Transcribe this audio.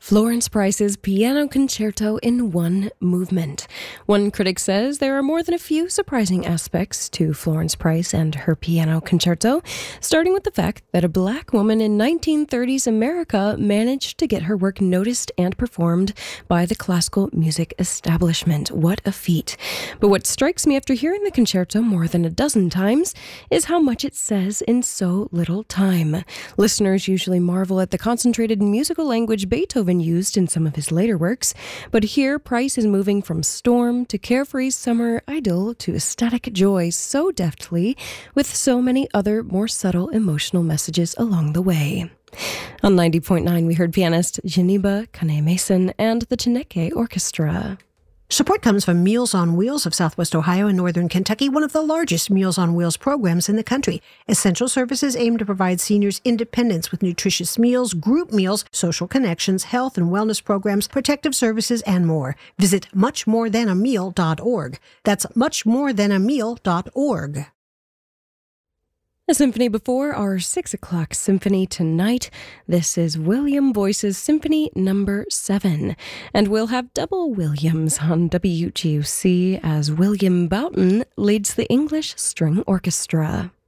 Florence Price's Piano Concerto in one movement. One critic says there are more than a few surprising aspects to Florence Price and her piano concerto, starting with the fact that a black woman in 1930s America managed to get her work noticed and performed by the classical music establishment. What a feat. But what strikes me after hearing the concerto more than a dozen times is how much it says in so little time. Listeners usually marvel at the concentrated musical language Beethoven used in some of his later works, but here Price is moving from storm to carefree summer idyll to ecstatic joy so deftly, with so many other more subtle emotional messages along the way. On 90.9 we heard pianist Geneba Kane-Mason and the Chineke Orchestra. Support comes from Meals on Wheels of Southwest Ohio and Northern Kentucky, one of the largest Meals on Wheels programs in the country. Essential services aim to provide seniors independence with nutritious meals, group meals, social connections, health and wellness programs, protective services, and more. Visit muchmorethanAmeal.org. That's muchmorethanAmeal.org. A symphony before our 6 o'clock symphony tonight. This is William Boyce's Symphony No. 7. And we'll have double Williams on WGUC as William Boughton leads the English String Orchestra.